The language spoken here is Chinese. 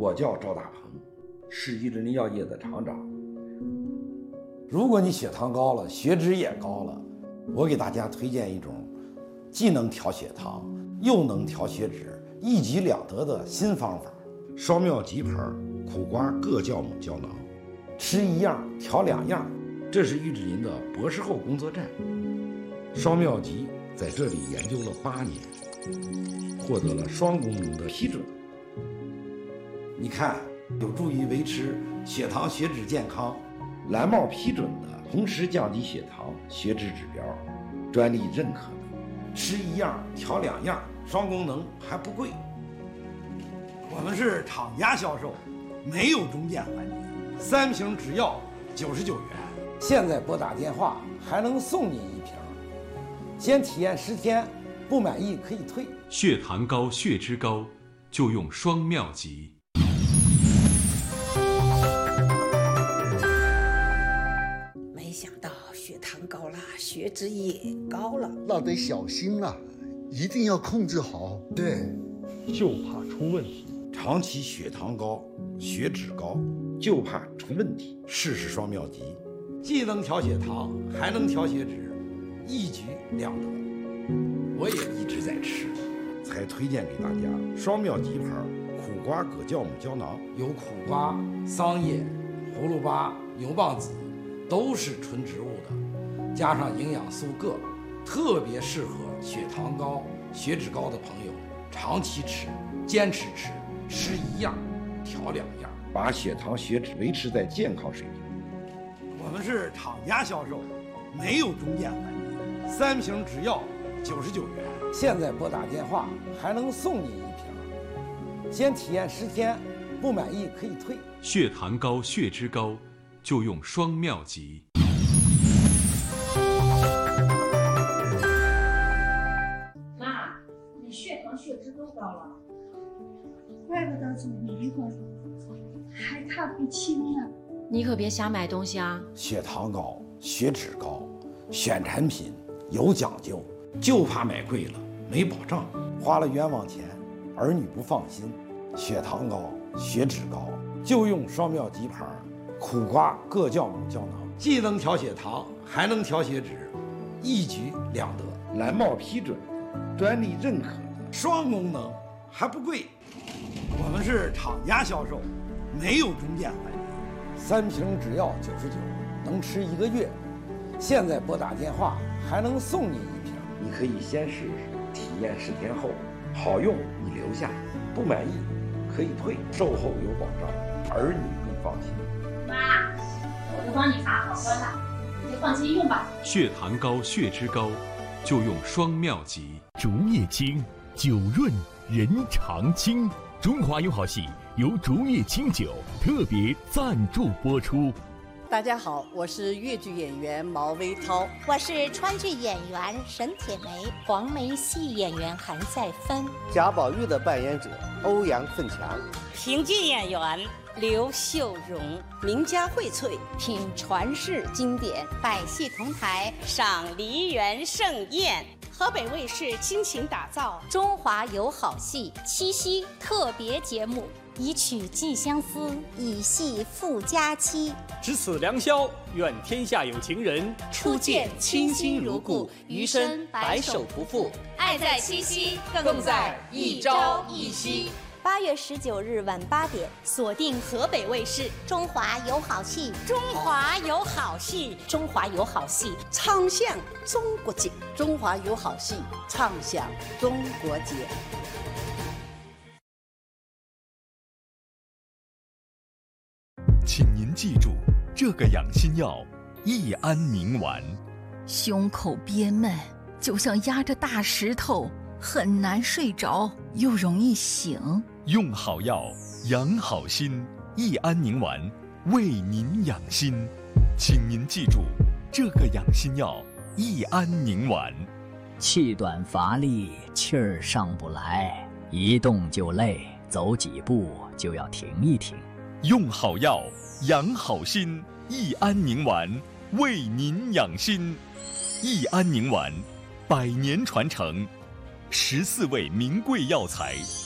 我叫赵大鹏，是伊林药业的厂长。如果你血糖高了，血脂也高了，我给大家推荐一种既能调血糖又能调血脂，一举两得的新方法——双妙吉牌苦瓜各酵母胶囊。吃一样调两样，这是玉志林的博士后工作站。双妙吉在这里研究了8年，获得了双功能的批准。你看，有助于维持血糖血脂健康，蓝帽批准的，同时降低血糖血脂指标，专利认可的。吃一样调两样，双功能还不贵。我们是厂家销售，没有中间环节，3瓶只要99元。现在拨打电话还能送您1瓶，先体验10天，不满意可以退。 血糖高、血脂高，就用双妙吉。 没想到血糖高了，血脂也高了， 那得小心啊，一定要控制好。 对， 就怕出问题。 长期血糖高、血脂高，就怕出问题。试试双妙吉，既能调血糖，还能调血脂，一举两得。我也一直在吃，才推荐给大家双妙吉牌苦瓜葛酵母胶囊。有苦瓜、桑叶、葫芦巴、牛蒡子，都是纯植物的，加上营养素铬，特别适合血糖高、血脂高的朋友长期吃，坚持吃，吃一样调两样，把血糖血脂维持在健康水平。我们是厂家销售，没有中间环节，3瓶只要99元。现在拨打电话还能送您1瓶，先体验10天，不满意可以退。 血糖高、血脂高，就用双妙吉。 妈，你血糖血脂都高了， 怪不得总迷糊，还看不清呢。 你可别瞎买东西啊！ 血糖高、血脂高，选产品有讲究，就怕买贵了没保障，花了冤枉钱，儿女不放心。血糖高、血脂高，就用双妙吉牌苦瓜各酵母胶囊，既能调血糖，还能调血脂，一举两得。蓝帽批准，专利认可的，双功能还不贵。我们是厂家销售，没有中间环节，3瓶只要99，能吃1个月。现在拨打电话还能送您1瓶，你可以先试试，体验10天后好用你留下，不满意可以退，售后有保障，儿女更放心。 妈，我都帮你查好端了，你就放心用吧。 血糖高、血脂高，就用双妙吉。 竹叶青，酒润人常青。中华友好系由竹叶青酒特别赞助播出。 大家好，我是越剧演员毛薇涛， 我是川剧演员沈铁梅，黄梅戏演员韩赛芬， 贾宝玉的扮演者欧阳奋强， 评剧演员刘秀荣， 名家荟萃， 品传世经典，百戏同台， 赏梨园盛宴。 河北卫视倾情打造中华友好系七夕特别节目，以曲寄相思，以戏赴佳期。 值此良宵，愿天下有情人初见倾心如故，余生白首不负。 爱在七夕，更在一朝一夕。 8月19日晚8点，锁定河北卫视中华友好系， 中华友好系， 中华友好系， 唱响中国节，中华友好系唱响中国节。 请您记住这个养心药益安宁丸。 胸口憋闷，就像压着大石头，很难睡着，又容易醒。 用好药，养好心，益安宁丸为您养心。请您记住这个养心药益安宁丸。 气短乏力，气儿上不来，一动就累，走几步就要停一停。 用好药，养好心，益安宁丸为您养心。益安宁丸，100年传承，14味名贵药材